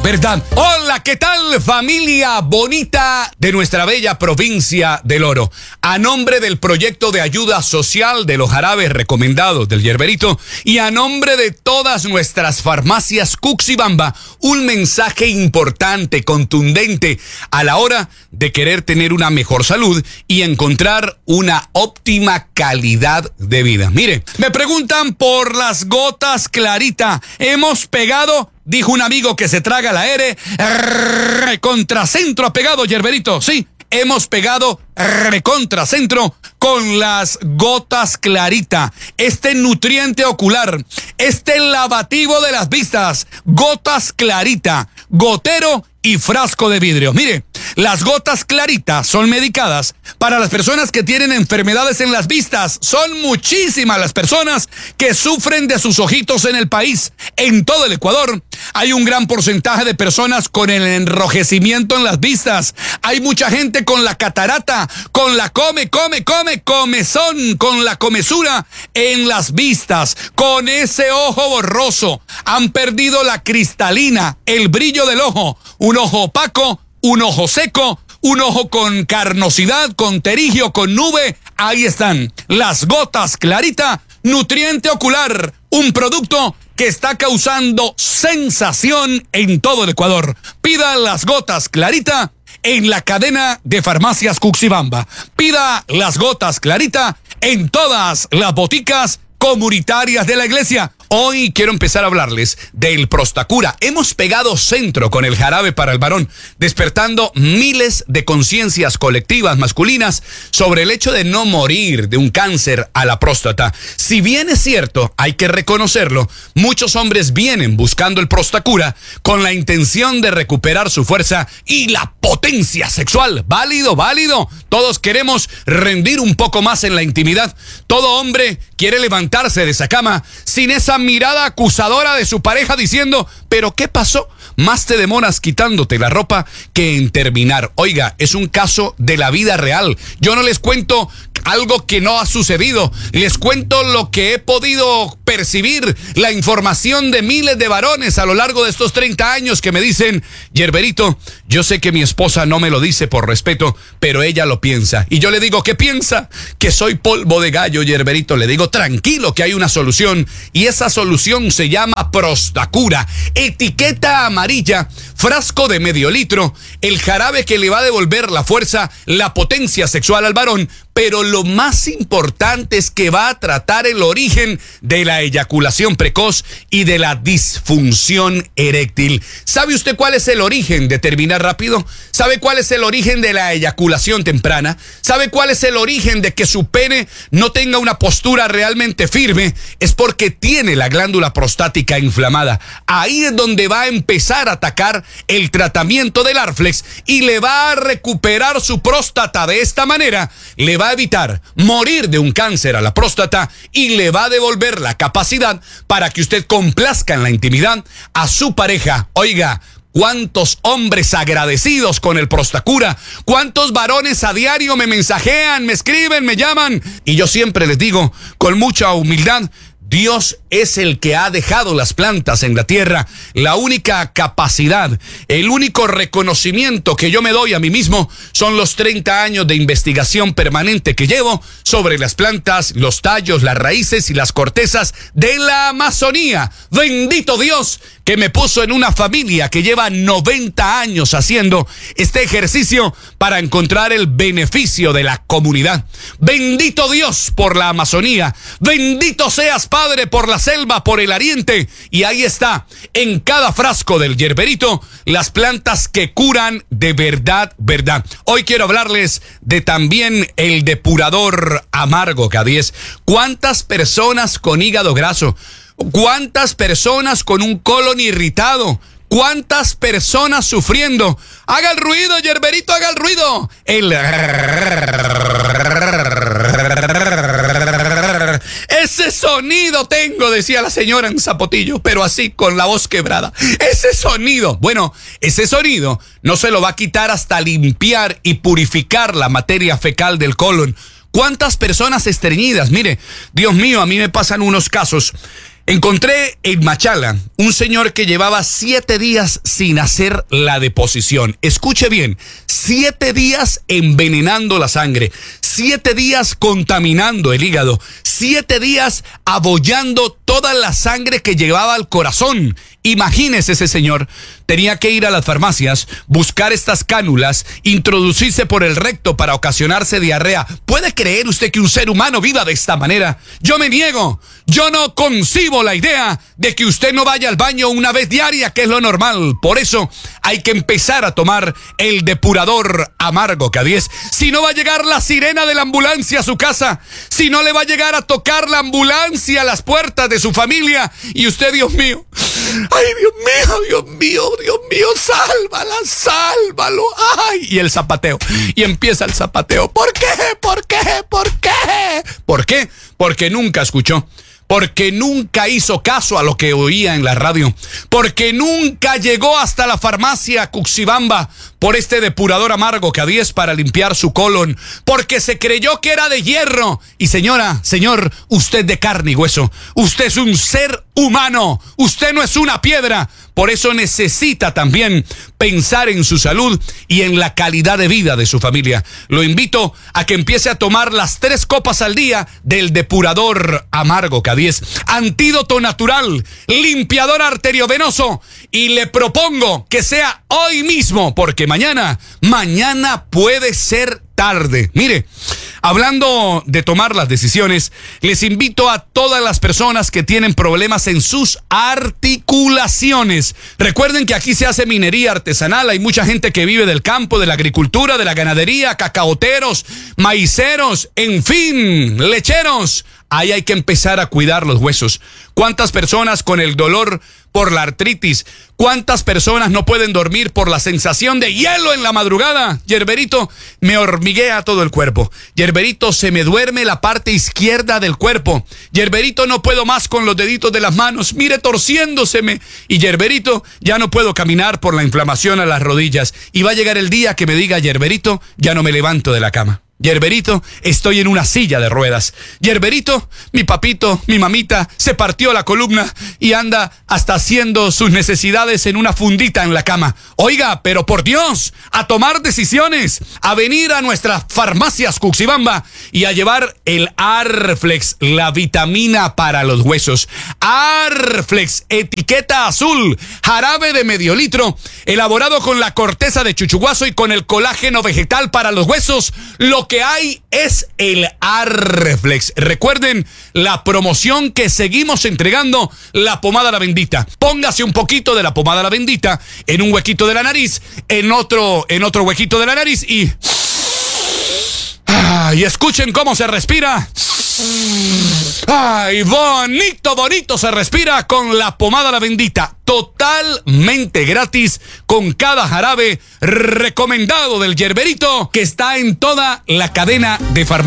verdad. Hola, ¿qué tal, familia bonita de nuestra bella provincia del Oro? A nombre del proyecto de ayuda social de los jarabes recomendados del Yerberito y a nombre de todas nuestras farmacias Cuxibamba, un mensaje importante, contundente a la hora de querer tener una mejor salud y encontrar una óptima calidad de vida. Mire, me preguntan por las gotas Clarita. Hemos pegado, dijo un amigo que se traga la R, contracentro ha pegado, Yerberito. Sí, hemos pegado recontracentro con las gotas Clarita. Este nutriente ocular, este lavativo de las vistas, gotas Clarita, gotero y frasco de vidrio. Mire, las gotas Clarita son medicadas para las personas que tienen enfermedades en las vistas. Son muchísimas las personas que sufren de sus ojitos en el país. En todo el Ecuador hay un gran porcentaje de personas con el enrojecimiento en las vistas. Hay mucha gente con la catarata, con la comezón, con la comezura en las vistas, con ese ojo borroso. Han perdido la cristalina, el brillo del ojo. Un ojo opaco, un ojo seco, un ojo con carnosidad, con terigio, con nube. Ahí están las gotas Clarita, nutriente ocular, un producto que está causando sensación en todo el Ecuador. Pida las gotas Clarita en la cadena de farmacias Cuxibamba. Pida las gotas Clarita en todas las boticas comunitarias de la iglesia. Hoy quiero empezar a hablarles del Prostacura. Hemos pegado centro con el jarabe para el varón, despertando miles de conciencias colectivas masculinas sobre el hecho de no morir de un cáncer a la próstata. Si bien es cierto, hay que reconocerlo, muchos hombres vienen buscando el Prostacura con la intención de recuperar su fuerza y la potencia sexual. Válido. Todos queremos rendir un poco más en la intimidad. Todo hombre quiere levantarse de esa cama sin esa mirada acusadora de su pareja diciendo, ¿pero qué pasó? Más te demoras quitándote la ropa que en terminar. Oiga, es un caso de la vida real. Yo no les cuento algo que no ha sucedido. Les cuento lo que he podido percibir, la información de miles de varones a lo largo de estos 30 años que me dicen, Yerberito, yo sé que mi esposa no me lo dice por respeto, pero ella lo piensa. Y yo le digo, ¿qué piensa? Que soy polvo de gallo, Yerberito. Le digo, tranquilo, que hay una solución. Y esa solución se llama Prostacura. Etiqueta amarilla, frasco de medio litro, el jarabe que le va a devolver la fuerza, la potencia sexual al varón. Pero lo más importante es que va a tratar el origen de la eyaculación precoz y de la disfunción eréctil. ¿Sabe usted cuál es el origen de terminar rápido? ¿Sabe cuál es el origen de la eyaculación temprana? ¿Sabe cuál es el origen de que su pene no tenga una postura realmente firme? Es porque tiene la glándula prostática inflamada. Ahí es donde va a empezar a atacar el tratamiento del Arflex y le va a recuperar su próstata. De esta manera le va a evitar morir de un cáncer a la próstata y le va a devolver la capacidad para que usted complazca en la intimidad a su pareja. Oiga, ¿cuántos hombres agradecidos con el Prostacura? ¿Cuántos varones a diario me mensajean, me escriben, me llaman? Y yo siempre les digo con mucha humildad, Dios es el que ha dejado las plantas en la tierra. La única capacidad, el único reconocimiento que yo me doy a mí mismo son los 30 años de investigación permanente que llevo sobre las plantas, los tallos, las raíces y las cortezas de la Amazonía. Bendito Dios que me puso en una familia que lleva 90 años haciendo este ejercicio para encontrar el beneficio de la comunidad. Bendito Dios por la Amazonía. Bendito seas, Padre, por la selva, por el ariente. Y ahí está, en cada frasco del Yerberito, las plantas que curan de verdad. Hoy quiero hablarles de también el depurador amargo K10. ¿Cuántas personas con hígado graso? ¿Cuántas personas con un colon irritado? ¿Cuántas personas sufriendo? Haga el ruido, Yerberito, haga el ruido. Ese sonido tengo, decía la señora en Zapotillo, pero así, con la voz quebrada. Ese sonido. Bueno, ese sonido no se lo va a quitar hasta limpiar y purificar la materia fecal del colon. ¿Cuántas personas estreñidas? Mire, Dios mío, a mí me pasan unos casos. Encontré en Machala un señor que llevaba 7 días sin hacer la deposición. Escuche bien, 7 días envenenando la sangre, 7 días contaminando el hígado, 7 días abollando toda la sangre que llevaba al corazón. Imagínese, ese señor tenía que ir a las farmacias, buscar estas cánulas, introducirse por el recto para ocasionarse diarrea. ¿Puede creer usted que un ser humano viva de esta manera? Yo me niego. Yo no concibo la idea de que usted no vaya al baño una vez diaria, que es lo normal. Por eso hay que empezar a tomar el depurador amargo K10. Si no, va a llegar la sirena de la ambulancia a su casa. Si no, le va a llegar a tocar la ambulancia a las puertas de su familia. Y usted, Dios mío, ay, Dios mío, sálvalo. Ay, y el zapateo. Y empieza el zapateo. ¿Por qué? ¿Por qué? Porque nunca escuchó. Porque nunca hizo caso a lo que oía en la radio. Porque nunca llegó hasta la farmacia Cuxibamba por este depurador amargo K10 para limpiar su colon. Porque se creyó que era de hierro. Y señora, señor, usted de carne y hueso. Usted es un ser humano. Usted no es una piedra. Por eso necesita también pensar en su salud y en la calidad de vida de su familia. Lo invito a que empiece a tomar las 3 copas al día del depurador amargo K10. Antídoto natural, limpiador arteriovenoso. Y le propongo que sea hoy mismo, porque mañana puede ser tarde. Mire, hablando de tomar las decisiones, les invito a todas las personas que tienen problemas en sus articulaciones. Recuerden que aquí se hace minería artesanal, hay mucha gente que vive del campo, de la agricultura, de la ganadería, cacaoteros, maiceros, en fin, lecheros. Ahí hay que empezar a cuidar los huesos. ¿Cuántas personas con el dolor por la artritis? ¿Cuántas personas no pueden dormir por la sensación de hielo en la madrugada? Yerberito, me hormiguea todo el cuerpo. Yerberito, se me duerme la parte izquierda del cuerpo. Yerberito, no puedo más con los deditos de las manos. Mire, torciéndoseme. Y Yerberito, ya no puedo caminar por la inflamación a las rodillas. Y va a llegar el día que me diga, Yerberito, ya no me levanto de la cama. Yerberito, estoy en una silla de ruedas. Yerberito, mi papito, mi mamita se partió la columna y anda hasta haciendo sus necesidades en una fundita en la cama. Oiga, pero por Dios, a tomar decisiones, a venir a nuestras farmacias Cuxibamba y a llevar el Arflex, la vitamina para los huesos. Arflex, etiqueta azul, jarabe de medio litro, elaborado con la corteza de chuchuguazo y con el colágeno vegetal para los huesos. Lo que hay es el Arflex. Recuerden la promoción que seguimos entregando, la pomada La Bendita. Póngase un poquito de la pomada La Bendita en un huequito de la nariz, en otro huequito de la nariz y escuchen cómo se respira. Ay, bonito se respira con la pomada La Bendita. Totalmente gratis con cada jarabe recomendado del Yerberito, que está en toda la cadena de farmacias.